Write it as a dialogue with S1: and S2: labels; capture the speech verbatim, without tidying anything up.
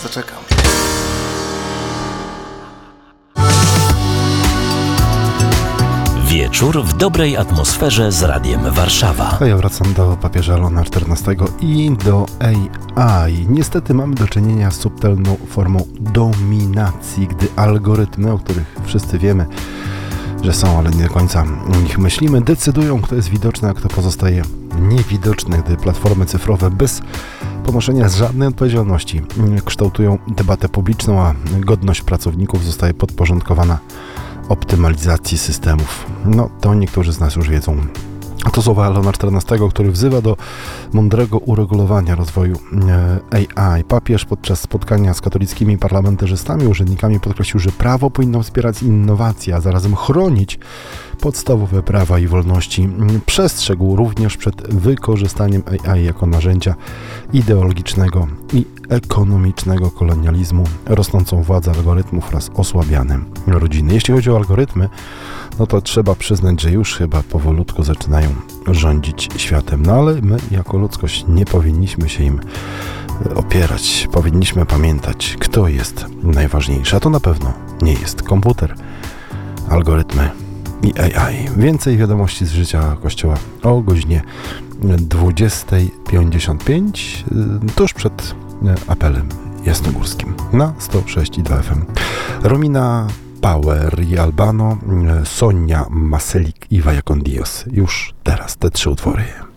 S1: czekam.
S2: Wieczór w dobrej atmosferze z Radiem Warszawa.
S3: To ja wracam do papieża Leona czternastego i do A I. Niestety mamy do czynienia z subtelną formą dominacji, gdy algorytmy, o których wszyscy wiemy, że są, ale nie do końca o nich myślimy, decydują, kto jest widoczny, a kto pozostaje niewidoczny, gdy platformy cyfrowe bez ponoszenia żadnej odpowiedzialności kształtują debatę publiczną, a godność pracowników zostaje podporządkowana optymalizacji systemów. No, to niektórzy z nas już wiedzą. A to słowa Leona czternastego, który wzywa do mądrego uregulowania rozwoju A I. Papież podczas spotkania z katolickimi parlamentarzystami, urzędnikami podkreślił, że prawo powinno wspierać innowacje, a zarazem chronić podstawowe prawa i wolności. Przestrzegł również przed wykorzystaniem A I jako narzędzia ideologicznego i ekonomicznego kolonializmu, rosnącą władzę algorytmów oraz osłabiane rodziny. Jeśli chodzi o algorytmy, no to trzeba przyznać, że już chyba powolutku zaczynają rządzić światem. No ale my jako ludzkość nie powinniśmy się im opierać. Powinniśmy pamiętać, kto jest najważniejszy. A to na pewno nie jest komputer, algorytmy i A I. Więcej wiadomości z życia Kościoła o godzinie dwudziesta pięćdziesiąt pięć, tuż przed apelem jasnogórskim na sto sześć i dwa F M. Romina Power i Albano, Sonia Maselik i Vaya con Dios. Już teraz te trzy utwory.